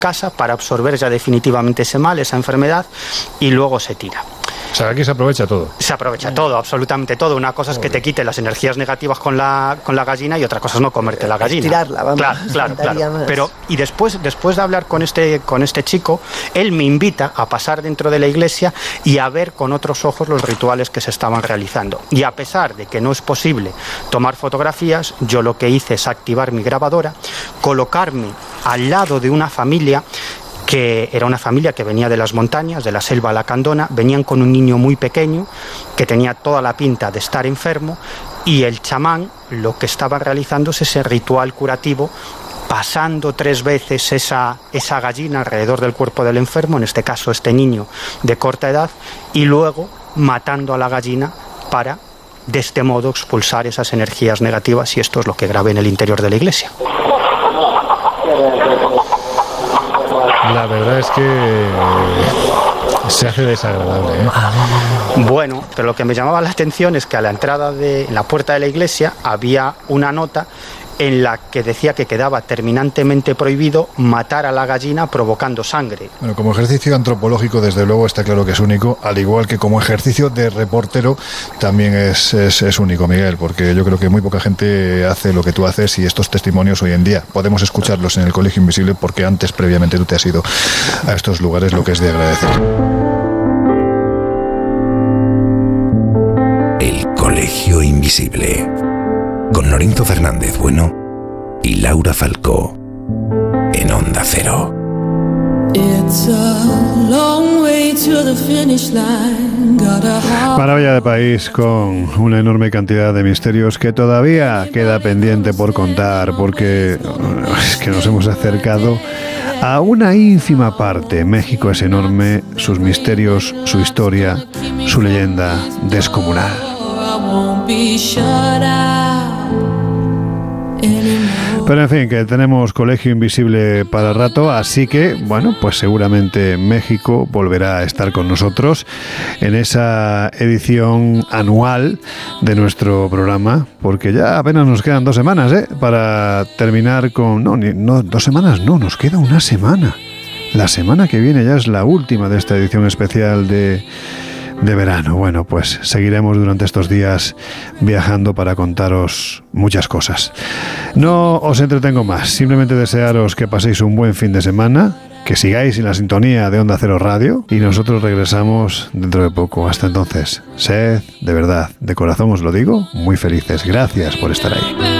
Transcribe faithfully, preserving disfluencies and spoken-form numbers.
casa para absorber ya definitivamente ese mal, esa enfermedad, y luego se tira. O sea, aquí se aprovecha todo. Se aprovecha todo, absolutamente todo. Una cosa es que te quite las energías negativas con la, con la gallina y otra cosa es no comerte la gallina. Tirarla, vamos. Claro, claro, claro. Pero, y después, después de hablar con este, con este chico, él me invita a pasar dentro de la iglesia y a ver con otros ojos los rituales que se estaban realizando. Y a pesar de que no es posible tomar fotografías, yo lo que hice es activar mi grabadora, colocarme al lado de una familia que era una familia que venía de las montañas, de la selva lacandona, venían con un niño muy pequeño que tenía toda la pinta de estar enfermo, y el chamán lo que estaba realizando es ese ritual curativo, pasando tres veces esa, esa gallina alrededor del cuerpo del enfermo, en este caso este niño de corta edad, y luego matando a la gallina para, de este modo, expulsar esas energías negativas, y esto es lo que grabé en el interior de la iglesia. La verdad es que se hace desagradable, ¿eh? Bueno, pero lo que me llamaba la atención es que a la entrada de en la puerta de la iglesia había una nota en la que decía que quedaba terminantemente prohibido matar a la gallina provocando sangre. Bueno, como ejercicio antropológico, desde luego, está claro que es único, al igual que como ejercicio de reportero también es, es, es único, Miguel, porque yo creo que muy poca gente hace lo que tú haces, y estos testimonios hoy en día podemos escucharlos en el Colegio Invisible, porque antes, previamente, tú te has ido a estos lugares, lo que es de agradecer. El Colegio Invisible, con Lorenzo Fernández Bueno y Laura Falcó, en Onda Cero. Maravilla de país con una enorme cantidad de misterios que todavía queda pendiente por contar, porque es que nos hemos acercado a una ínfima parte. México es enorme, sus misterios, su historia, su leyenda descomunal. Pero en fin, que tenemos Colegio Invisible para rato, así que, bueno, pues seguramente México volverá a estar con nosotros en esa edición anual de nuestro programa, porque ya apenas nos quedan dos semanas, ¿eh? Para terminar con... No, ni, no, dos semanas no, nos queda una semana. La semana que viene ya es la última de esta edición especial de... de verano. Bueno, pues seguiremos durante estos días viajando para contaros muchas cosas. No os entretengo más, simplemente desearos que paséis un buen fin de semana, que sigáis en la sintonía de Onda Cero Radio, y nosotros regresamos dentro de poco. Hasta entonces, sed, de verdad, de corazón os lo digo, muy felices. Gracias por estar ahí.